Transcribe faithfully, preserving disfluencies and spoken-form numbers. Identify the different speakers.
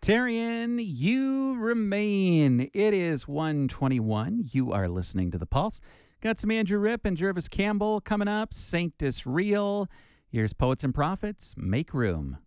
Speaker 1: Tarian, you remain. It is one twenty-one. You are listening to The Pulse. Got some Andrew Ripp and Jervis Campbell coming up. Sanctus Real. Here's Poets and Prophets. Make room.